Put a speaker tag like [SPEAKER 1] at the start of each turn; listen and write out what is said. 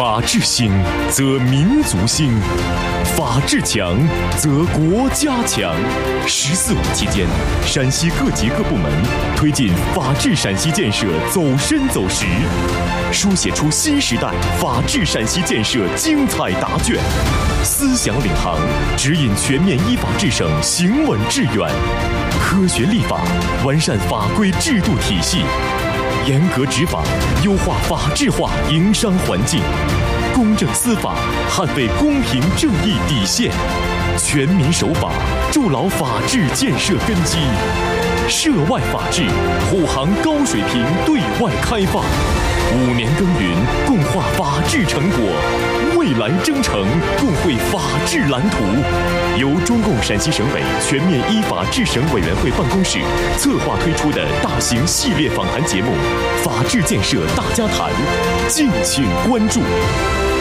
[SPEAKER 1] 法治兴，则民族兴；法治强，则国家强。14晚期间，陕西各级各部门推进法治陕西建设走深走实，书写出新时代法治陕西建设精彩答卷。思想领航，指引全面依法治省行稳致远。科学立法，完善法规制度体系。严格执法，优化法治化营商环境；公正司法，捍卫公平正义底线；全民守法，筑牢法治建设根基；涉外法治，护航高水平对外开放。5年耕耘，共话法治成果；未来征程，共绘法治蓝图。由中共陕西省委全面依法治省委员会办公室策划推出的大型系列访谈节目《法治建设大家谈》，敬请关注。